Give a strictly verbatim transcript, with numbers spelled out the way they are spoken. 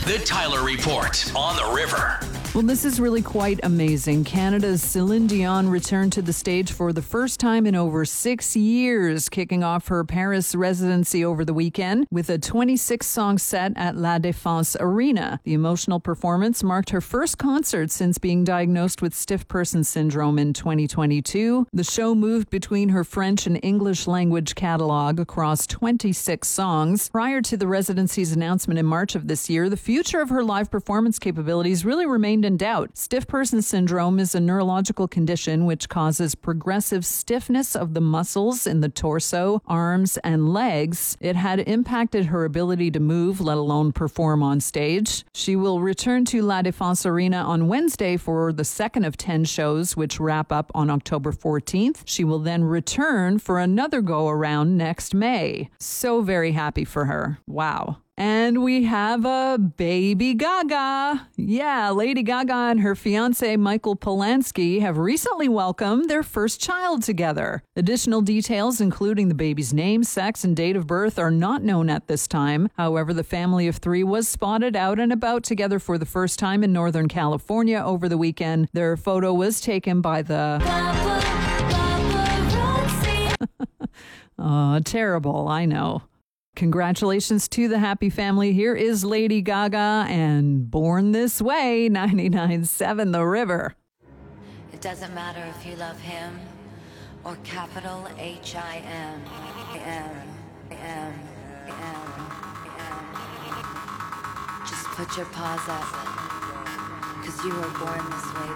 The Tyler Report on the River. Well, this is really quite amazing. Canada's Celine Dion returned to the stage for the first time in over six years, kicking off her Paris residency over the weekend with a twenty-six song set at La Défense Arena. The emotional performance marked her first concert since being diagnosed with stiff person syndrome in twenty twenty-two. The show moved between her French and English language catalog across twenty-six songs. Prior to the residency's announcement in March of this year, the future of her live performance capabilities really remained in doubt. Stiff person syndrome is a neurological condition which causes progressive stiffness of the muscles in the torso, arms, and legs. It had impacted her ability to move, let alone perform on stage. She will return to La Défense Arena on Wednesday for the second of ten shows, which wrap up on October fourteenth. She will then return for another go-around next May. So very happy for her. Wow. And we have a baby Gaga. Yeah, Lady Gaga and her fiancé Michael Polanski have recently welcomed their first child together. Additional details, including the baby's name, sex, and date of birth, are not known at this time. However, the family of three was spotted out and about together for the first time in Northern California over the weekend. Their photo was taken by the... Oh, terrible, I know. Congratulations to the happy family. Here is Lady Gaga and Born This Way, ninety-nine point seven The River. It doesn't matter if you love him or capital H I M. M, M, M, M. Just put your paws up, 'cause you were born this way,